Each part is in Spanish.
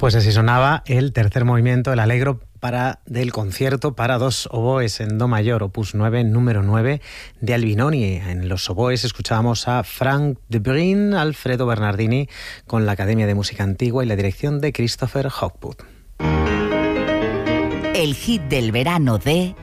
Pues así sonaba el tercer movimiento, el Allegro del concierto para dos oboes en do mayor, opus 9, número 9 de Albinoni. En los oboes escuchábamos a Frank de Bruijn, Alfredo Bernardini con la Academia de Música Antigua y la dirección de Christopher Hogwood. El hit del verano de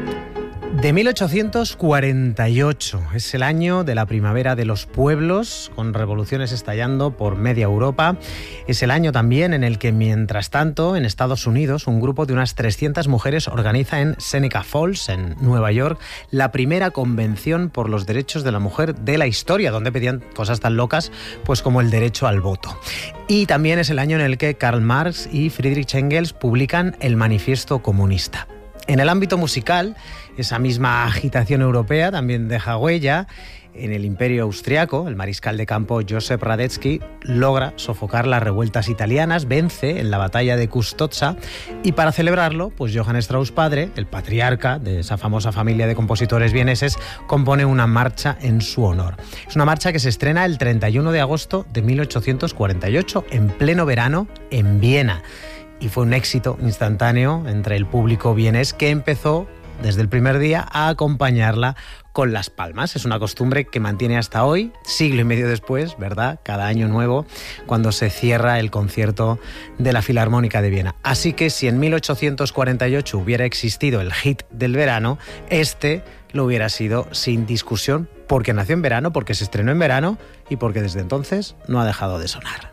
1848. Es el año de la primavera de los pueblos, con revoluciones estallando por media Europa. Es el año también en el que, mientras tanto, en Estados Unidos, un grupo de unas 300 mujeres organiza en Seneca Falls, en Nueva York, la primera convención por los derechos de la mujer de la historia, donde pedían cosas tan locas pues como el derecho al voto. Y también es el año en el que Karl Marx y Friedrich Engels publican el Manifiesto Comunista. En el ámbito musical, esa misma agitación europea también deja huella. En el Imperio Austriaco, el mariscal de campo Joseph Radetzky logra sofocar las revueltas italianas, vence en la batalla de Custozza y para celebrarlo, pues Johann Strauss padre, el patriarca de esa famosa familia de compositores vieneses, compone una marcha en su honor. Es una marcha que se estrena el 31 de agosto de 1848, en pleno verano, en Viena. Y fue un éxito instantáneo entre el público vienés que empezó desde el primer día a acompañarla con las palmas. Es una costumbre que mantiene hasta hoy, siglo y medio después, ¿verdad? Cada año nuevo, cuando se cierra el concierto de la Filarmónica de Viena. Así que si en 1848 hubiera existido el hit del verano, este lo hubiera sido sin discusión, porque nació en verano, porque se estrenó en verano y porque desde entonces no ha dejado de sonar.